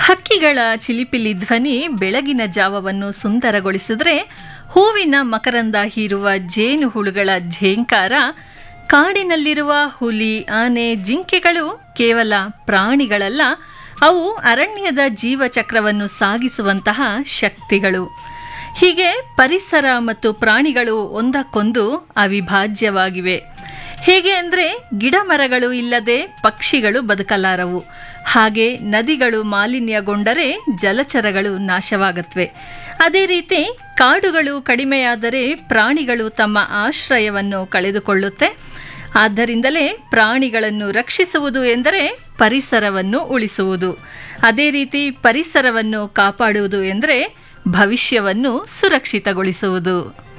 ಹಕ್ಕಿಗಳ ಚಿಲಿಪಿಲಿ ಧ್ವನಿ ಬೆಳಗಿನ ಜಾವವನ್ನು ಸುಂದರಗೊಳಿಸಿದ್ರೆ, ಹೂವಿನ ಮಕರಂದ ಹೀರುವ ಜೇನುಹುಳುಗಳ ಝೇಂಕಾರ, ಕಾಡಿನಲ್ಲಿರುವ ಹುಲಿ, ಆನೆ, ಜಿಂಕೆಗಳು ಕೇವಲ ಪ್ರಾಣಿಗಳಲ್ಲ, ಅವು ಅರಣ್ಯದ ಜೀವಚಕ್ರವನ್ನು ಸಾಗಿಸುವಂತಹ ಶಕ್ತಿಗಳು. ಹೀಗೆ ಪರಿಸರ ಮತ್ತು ಪ್ರಾಣಿಗಳು ಒಂದಕ್ಕೊಂದು ಅವಿಭಾಜ್ಯವಾಗಿವೆ. ಹೇಗೆ ಅಂದರೆ, ಗಿಡ ಮರಗಳು ಇಲ್ಲದೆ ಪಕ್ಷಿಗಳು ಬದುಕಲಾರವು. ಹಾಗೆ ನದಿಗಳು ಮಾಲಿನ್ಯಗೊಂಡರೆ ಜಲಚರಗಳು ನಾಶವಾಗತ್ವೆ. ಅದೇ ರೀತಿ ಕಾಡುಗಳು ಕಡಿಮೆಯಾದರೆ ಪ್ರಾಣಿಗಳು ತಮ್ಮ ಆಶ್ರಯವನ್ನು ಕಳೆದುಕೊಳ್ಳುತ್ತೆ. ಆದ್ದರಿಂದಲೇ ಪ್ರಾಣಿಗಳನ್ನು ರಕ್ಷಿಸುವುದು ಎಂದರೆ ಪರಿಸರವನ್ನು ಉಳಿಸುವುದು. ಅದೇ ರೀತಿ ಪರಿಸರವನ್ನು ಕಾಪಾಡುವುದು ಎಂದರೆ ಭವಿಷ್ಯವನ್ನು ಸುರಕ್ಷಿತಗೊಳಿಸುವುದು.